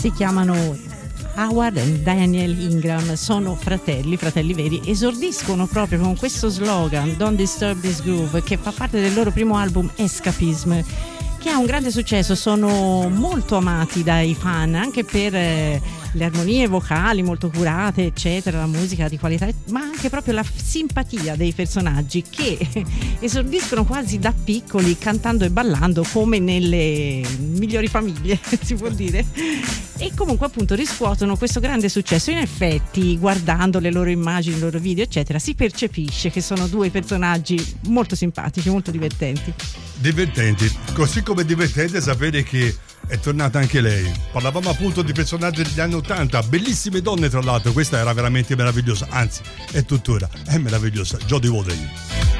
Si chiamano Howard e Daniel Ingram, sono fratelli veri, esordiscono proprio con questo slogan Don't Disturb This Groove, che fa parte del loro primo album Escapism, che ha un grande successo. Sono molto amati dai fan anche per le armonie vocali molto curate, eccetera, la musica di qualità, ma anche proprio la simpatia dei personaggi, che esordiscono quasi da piccoli cantando e ballando come nelle migliori famiglie, si può dire, e comunque appunto riscuotono questo grande successo. In effetti, guardando le loro immagini, i loro video eccetera, si percepisce che sono due personaggi molto simpatici, molto divertenti, così come divertente sapere che è tornata anche lei. Parlavamo appunto di personaggi degli anni 80, bellissime donne tra l'altro, questa era veramente meravigliosa, anzi è tuttora, è meravigliosa, Jodie Watley.